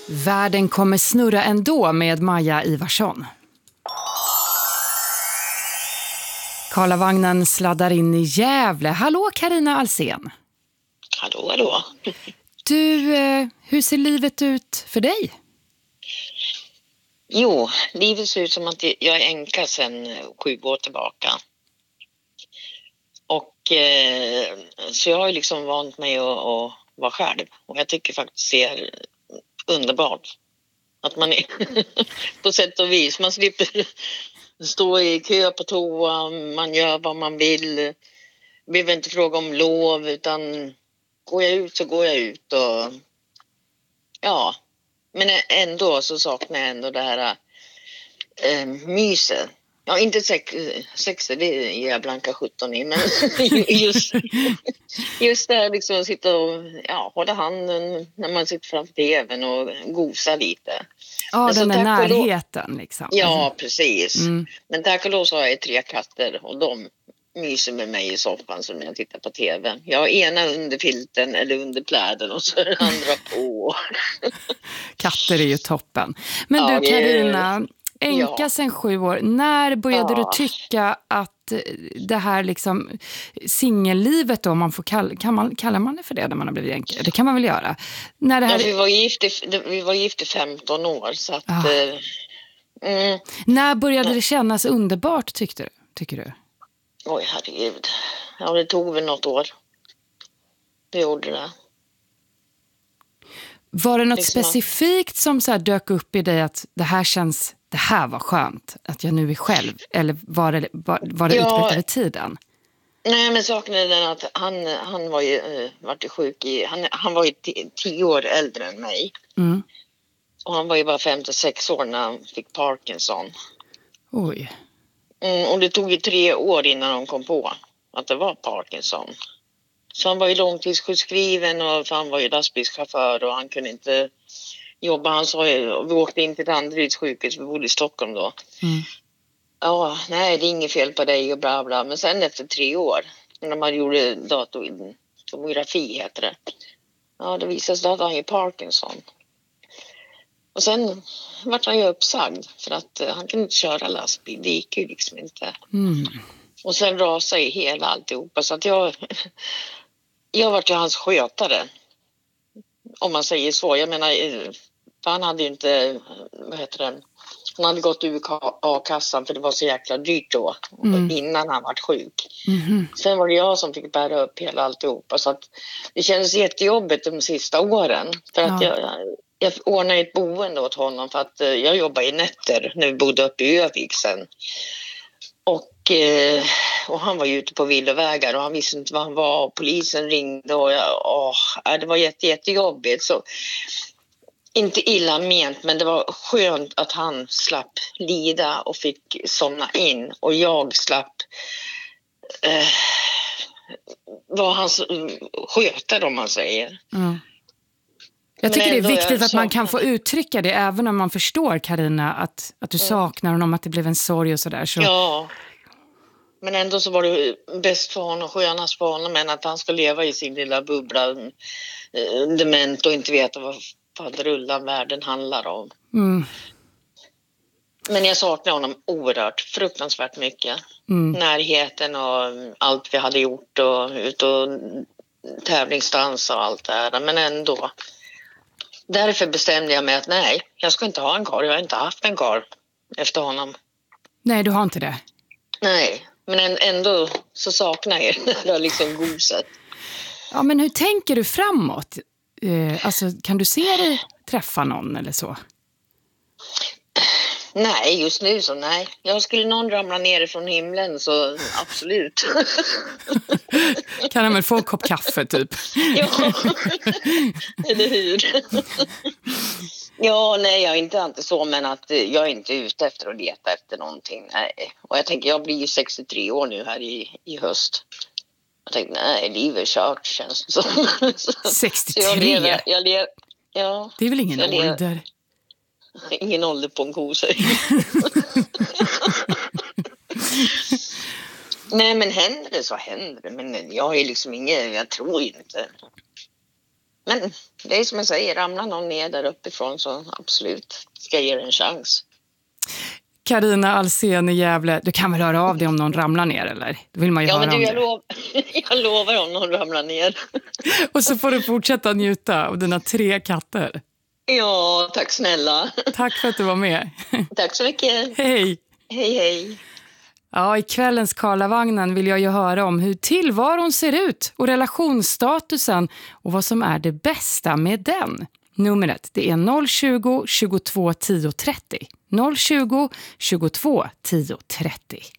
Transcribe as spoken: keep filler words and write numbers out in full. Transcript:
Världen kommer snurra ändå med Maja Ivarsson. Karlavagnen sladdar in i Gävle. Hallå Carina Alsen. Hallå, hallå. Du, eh, hur ser livet ut för dig? Jo, livet ser ut som att jag är änka sedan sju år tillbaka. Och eh, så jag har ju liksom vant mig att, att vara själv. Och jag tycker faktiskt det är underbart. Att man är på sätt och vis. Man slipper stå i kö på toa. Man gör vad man vill. Behöver inte fråga om lov, utan går jag ut så går jag ut. Och ja, men ändå så saknar jag ändå det här äh, myset. Ja, inte sex, sex det är jag blanka sjutton i, men just, just det här liksom att sitta och ja, hålla handen när man sitter framför tvn och gosa lite. Ja, men den så är lov, närheten liksom. Ja, precis. Mm. Men tack och lov så har jag tre katter och de myser med mig i soffan som jag tittar på tv. Jag har ena under filten eller under pläden och så är den andra på. Katter är ju toppen. Men ja, du Carina, änka ja. sedan sju år. När började ja. du tycka att det här liksom singellivet då, man får kalla, kan man, kallar man det för det när man har blivit änka? Det kan man väl göra? När det här... ja, vi var gift i, vi var gift i femton år så att... Ah. Eh, mm. När började det kännas underbart tyckte du, tycker du? Oj, herregud. Ja, det tog väl något år. Det gjorde det. Var det något liksom specifikt som så här dök upp i dig att det här känns, det här var skönt, att jag nu är själv? Eller var det, var, var det ja, utbrett över tiden? Nej, men saken är den att han, han var ju uh, varit sjuk i, han, han var ju t- tio år äldre än mig. Mm. Och han var ju bara femtiosex år när han fick Parkinson. Oj. Mm, och det tog ju tre år innan de kom på att det var Parkinson. Så han var ju långtidssjukskriven och för han var ju lastbilschaufför och han kunde inte jobba. Han sa ju, vi åkte in till Danderyds sjukhus, vi bodde i Stockholm då. Mm. Ja, nej det är inget fel på dig och bla bla. Men sen efter tre år, när man gjorde datortomografi heter det. Ja, det visade sig att han är Parkinson. Och sen vart han ju uppsagd för att uh, han kunde inte köra lastbil. Det gick ju liksom inte. Mm. Och sen rasade ju hela alltihopa. Så att jag, jag vart ju hans skötare. Om man säger så. Jag menar, han hade ju inte, vad heter det? Han hade gått ur a-kassan för det var så jäkla dyrt då. Mm. Innan han var sjuk. Mm. Sen var det jag som fick bära upp hela alltihopa. Så att det kändes jättejobbigt de sista åren. För att ja. jag, jag ordnade ett boende åt honom. För att jag jobbade i nätter när vi bodde uppe i Övik sen. Och, eh, och han var ju ute på villovägar och han visste inte var han var. Och polisen ringde och jag, åh, det var jätte, jättejobbigt. Så inte illa ment, men det var skönt att han slapp lida och fick somna in. Och jag slapp eh, vara hans skötare om man säger. Mm. Jag tycker det är viktigt att man kan få uttrycka det även om man förstår, Carina, att, att du mm. saknar honom, att det blev en sorg och sådär. Så... Ja, men ändå så var det bäst för honom, skönast för honom än att han ska leva i sin lilla bubbla eh, dement och inte veta vad faderullan världen handlar om. Mm. Men jag saknar honom oerhört, fruktansvärt mycket. Mm. Närheten och allt vi hade gjort och ut och tävlingsdans och allt det här. Men ändå. Därför bestämde jag mig att nej, jag ska inte ha en karl. Jag har inte haft en karl efter honom. Nej, du har inte det. Nej, men ändå så saknar jag det här liksom goset. Ja, men hur tänker du framåt? Eh, alltså, kan du se dig träffa någon eller så? Nej, just nu så nej. Jag skulle någon ramla ner från himlen så absolut. Kan han väl få en kopp kaffe typ? Ja, eller hur? Ja, nej jag är inte alltid så, men att jag är inte ute efter att leta efter någonting. Nej. Och jag tänker, jag blir ju sextiotre år nu här i, i höst. Jag tänkte, nej, livet är kört känns det som. sextiotre? Så jag lever, jag lever, ja. Det är väl ingen lever, ålder? Ingen ålder på en kosa. Nej, men händer det så händer det. Men jag är liksom ingen, jag tror inte. Men det är som jag säger, ramlar någon ner där uppifrån så absolut ska jag ge det en chans. Carina Alsen i Gävle, du kan väl höra av dig om någon ramlar ner, eller? Då vill man ju Ja, höra men du, om jag, det. lov, jag lovar om någon ramlar ner. Och så får du fortsätta njuta av dina tre katter. Ja, tack snälla. Tack för att du var med. Tack så mycket. Hej! Hej, hej. Ja, i kvällens Karlavagnen vill jag ju höra om hur tillvaron ser ut och relationsstatusen och vad som är det bästa med den. Numret det är noll tjugo, tjugotvå, tio, trettio. noll tjugo, tjugotvå, tio, trettio.